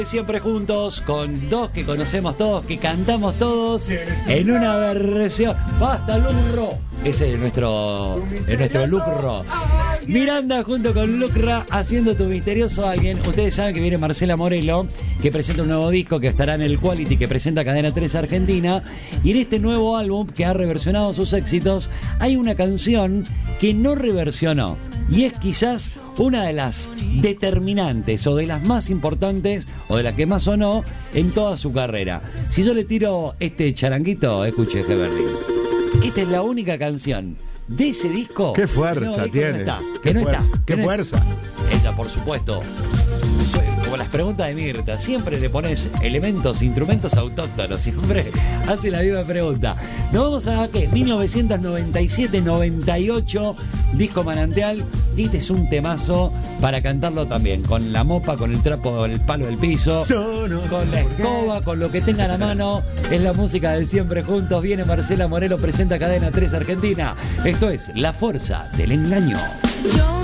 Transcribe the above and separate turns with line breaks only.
Siempre juntos con dos que conocemos todos, que cantamos todos en una versión. ¡Basta, Lucro! Ese es nuestro Lucro. Miranda junto con Lucra haciendo Tu Misterioso Alguien. Ustedes saben que viene Marcela Morelo, que presenta un nuevo disco que estará en el Quality, que presenta Cadena 3 Argentina. Y en este nuevo álbum, que ha reversionado sus éxitos, hay una canción que no reversionó. Y es quizás una de las determinantes o de las más importantes o de las que más sonó en toda su carrera. Si yo le tiro este charanguito, escuche, Heberlin. Esta es la única canción de ese disco.
¡Qué fuerza tiene! ¡Qué fuerza!
Ella, por supuesto, como las preguntas de Mirta, siempre le pones elementos, instrumentos autóctonos, siempre hace la misma pregunta. Nos vamos a, ¿qué? 1997-98, disco Manantial. Este es un temazo para cantarlo también, con la mopa, con el trapo, el palo del piso, con la escoba, con lo que tenga a la mano. Es la música del Siempre Juntos. Viene Marcela Morelo, presenta Cadena 3 Argentina. Esto es La Fuerza del Engaño.